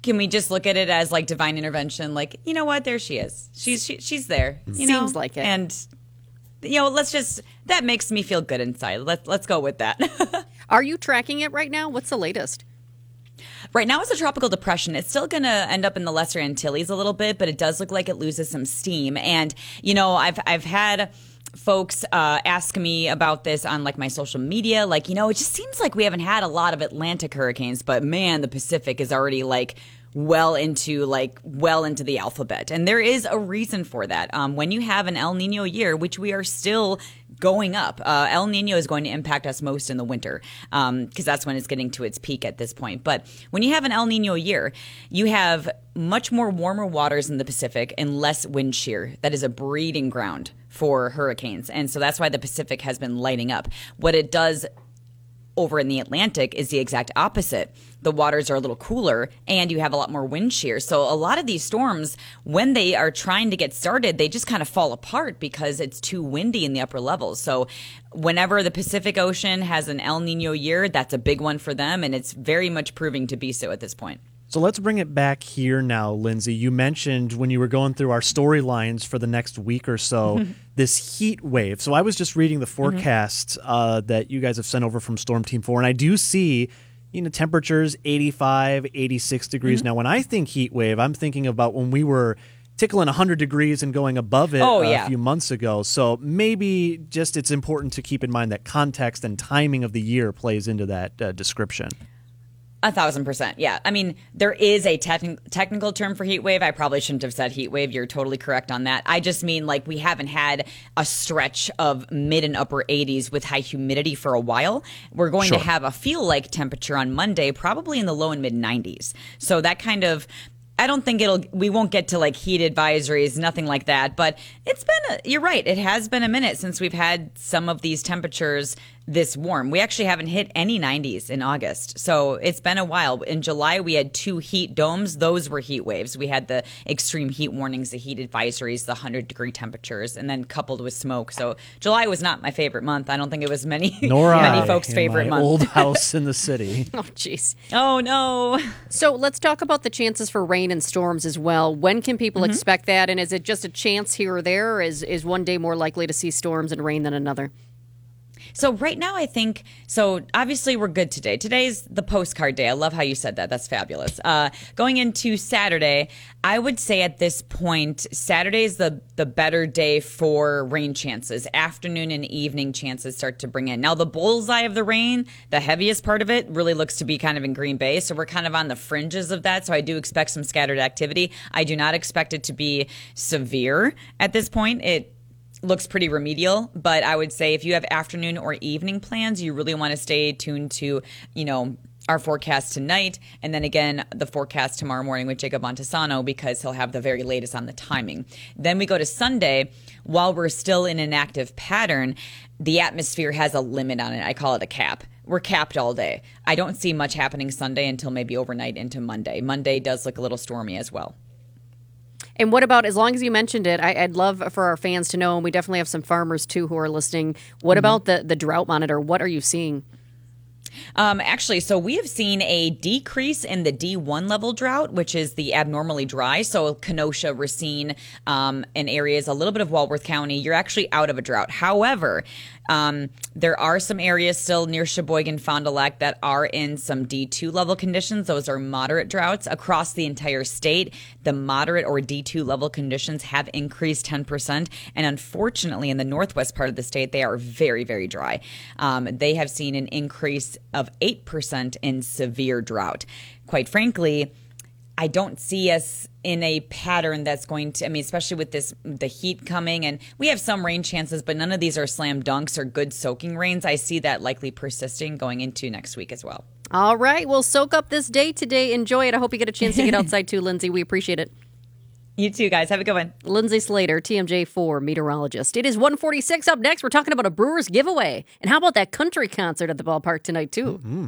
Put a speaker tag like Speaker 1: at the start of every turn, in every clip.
Speaker 1: Can we just look at it as like divine intervention? Like, you know what? There she is. She's there. You know?
Speaker 2: Seems like it.
Speaker 1: And, that makes me feel good inside. Let's go with that.
Speaker 2: Are you tracking it right now? What's the latest?
Speaker 1: Right now it's a tropical depression. It's still going to end up in the Lesser Antilles a little bit, but it does look like it loses some steam. And, I've had folks ask me about this on like my social media. Like, it just seems like we haven't had a lot of Atlantic hurricanes, but man, the Pacific is already like well into the alphabet. And there is a reason for that. When you have an El Nino year, which we are still going up, El Nino is going to impact us most in the winter because that's when it's getting to its peak at this point. But when you have an El Nino year, you have much more warmer waters in the Pacific and less wind shear. That is a breeding ground for hurricanes. And so that's why the Pacific has been lighting up. What it does over in the Atlantic is the exact opposite. The waters are a little cooler and you have a lot more wind shear. So a lot of these storms, when they are trying to get started, they just kind of fall apart because it's too windy in the upper levels. So whenever the Pacific Ocean has an El Nino year, that's a big one for them. And it's very much proving to be so at this point.
Speaker 3: So let's bring it back here now, Lindsay. You mentioned when you were going through our storylines for the next week or so, this heat wave. So I was just reading the forecast that you guys have sent over from Storm Team 4, and I do see temperatures 85, 86 degrees. Now, when I think heat wave, I'm thinking about when we were tickling 100 degrees and going above it a few months ago. So maybe just it's important to keep in mind that context and timing of the year plays into that description.
Speaker 1: 1,000%. Yeah. I mean, there is a technical term for heat wave. I probably shouldn't have said heat wave. You're totally correct on that. I just mean like we haven't had a stretch of mid and upper 80s with high humidity for a while. We're going to have a feel-like temperature on Monday, probably in the low and mid 90s. So that kind of, I don't think we won't get to like heat advisories, nothing like that. But you're right. It has been a minute since we've had some of these temperatures this warm. We actually haven't hit any 90s in August. So it's been a while. In July, we had 2 heat domes. Those were heat waves. We had the extreme heat warnings, the heat advisories, the 100-degree temperatures, and then coupled with smoke. So July was not my favorite month. I don't think it was many folks' favorite month.
Speaker 3: Old house in the city.
Speaker 2: Oh, jeez.
Speaker 1: Oh, no.
Speaker 2: So let's talk about the chances for rain and storms as well. When can people expect that? And is it just a chance here or there? Or is one day more likely to see storms and rain than another?
Speaker 1: So right now, I think, so obviously we're good today. Today's the postcard day. I love how you said that. That's fabulous. Going into Saturday, I would say at this point, Saturday is the better day for rain chances. Afternoon and evening chances start to bring in. Now, the bullseye of the rain, the heaviest part of it, really looks to be kind of in Green Bay. So we're kind of on the fringes of that. So I do expect some scattered activity. I do not expect it to be severe at this point. It looks pretty remedial, but I would say if you have afternoon or evening plans, you really want to stay tuned to, our forecast tonight, and then again, the forecast tomorrow morning with Jacob Montesano, because he'll have the very latest on the timing. Then we go to Sunday. While we're still in an active pattern, the atmosphere has a limit on it. I call it a cap. We're capped all day. I don't see much happening Sunday until maybe overnight into Monday. Monday does look a little stormy as well.
Speaker 2: And what about, as long as you mentioned it, I'd love for our fans to know, and we definitely have some farmers too who are listening, what about the drought monitor? What are you seeing?
Speaker 1: Actually, so we have seen a decrease in the D1 level drought, which is the abnormally dry. So Kenosha, Racine, and areas, a little bit of Walworth County, you're actually out of a drought. However, there are some areas still near Sheboygan, Fond du Lac that are in some D2 level conditions. Those are moderate droughts across the entire state. The moderate or D2 level conditions have increased 10%. And unfortunately, in the northwest part of the state, they are very, very dry. They have seen an increase of 8% in severe drought. Quite frankly, I don't see us in a pattern that's going to, especially with the heat coming, and we have some rain chances, but none of these are slam dunks or good soaking rains. I see that likely persisting going into next week as well.
Speaker 2: All right. Well, soak up this day today. Enjoy it. I hope you get a chance to get outside too, Lindsay. We appreciate it.
Speaker 1: You too, guys. Have a good one.
Speaker 2: Lindsay Slater, TMJ4 meteorologist. It is 1:46. Up next, we're talking about a Brewers giveaway. And how about that country concert at the ballpark tonight, too?
Speaker 3: Mm-hmm.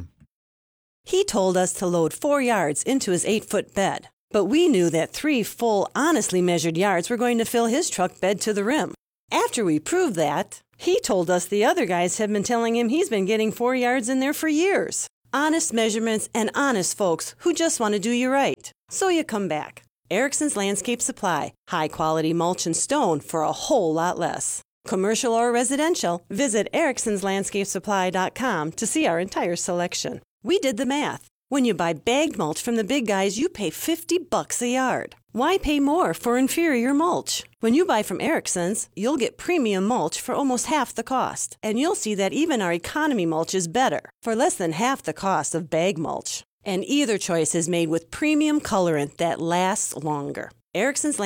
Speaker 4: He told us to load 4 yards into his 8-foot bed. But we knew that 3 full, honestly measured yards were going to fill his truck bed to the rim. After we proved that, he told us the other guys have been telling him he's been getting 4 yards in there for years. Honest measurements and honest folks who just want to do you right. So you come back. Erickson's Landscape Supply. High-quality mulch and stone for a whole lot less. Commercial or residential, visit ericksonslandscapesupply.com to see our entire selection. We did the math. When you buy bagged mulch from the big guys, you pay $50 a yard. Why pay more for inferior mulch? When you buy from Erickson's, you'll get premium mulch for almost half the cost. And you'll see that even our economy mulch is better, for less than half the cost of bag mulch. And either choice is made with premium colorant that lasts longer. Erickson's